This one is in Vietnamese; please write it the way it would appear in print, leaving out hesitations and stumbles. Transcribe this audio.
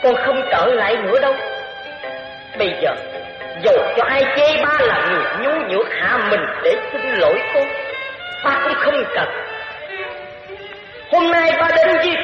con không trở lại nữa đâu. Bây giờ dầu cho ai chê ba là người nhu nhược hạ mình để xin lỗi con, ba cũng không cần. Hôm nay ba đến với